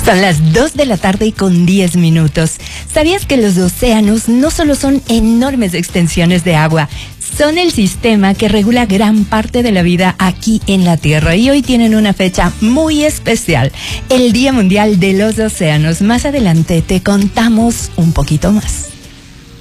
Son las 2 de la tarde y con 10 minutos. ¿Sabías que los océanos no solo son enormes extensiones de agua, son el sistema que regula gran parte de la vida aquí en la Tierra? Y hoy tienen una fecha muy especial, el Día Mundial de los Océanos. Más adelante te contamos un poquito más.